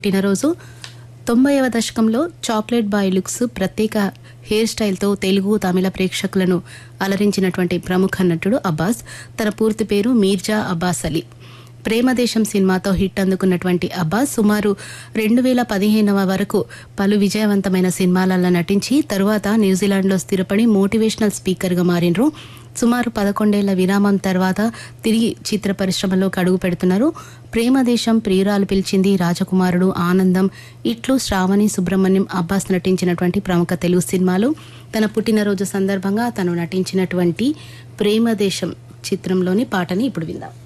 పుట్టినరోజు 90వ దశకంలో chocolate boy looks ప్రత్యేక హెయిర్ స్టైల్తో తెలుగు తమిళ ప్రేక్షకులను అలరించినటువంటి ప్రముఖ నటుడు అబ్బాస్. తన పూర్తి పేరు మీర్జా అబ్బాస్ అలీ. ప్రేమదేశం సినిమాతో హిట్ అందుకున్నటువంటి అబ్బాస్ సుమారు 2015 వరకు పలు విజయవంతమైన సినిమాలలో నటించి తరువాత న్యూజిలాండ్లో స్థిరపడి మోటివేషనల్ స్పీకర్గా మారినరు. సుమారు 11 ఏళ్ల విరామం తర్వాత తిరిగి చిత్ర పరిశ్రమలోకి అడుగు పెడుతున్నారు. ప్రేమదేశం, ప్రియురాలు పిలిచింది, రాజకుమారుడు, ఆనందం, ఇట్లు, శ్రావణి, సుబ్రహ్మణ్యం అబ్బాస్ నటించినటువంటి ప్రముఖ తెలుగు సినిమాలు. తన పుట్టినరోజు సందర్భంగా తను నటించినటువంటి ప్రేమదేశం చిత్రంలోని పాటని ఇప్పుడు విందాం.